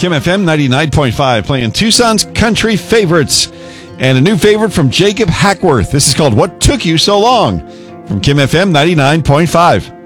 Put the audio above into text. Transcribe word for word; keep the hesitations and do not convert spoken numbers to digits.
Kim F M ninety-nine point five, playing Tucson's country favorites. And a new favorite from Jacob Hackworth. This is called What Took You So Long? From Kim F M ninety-nine point five.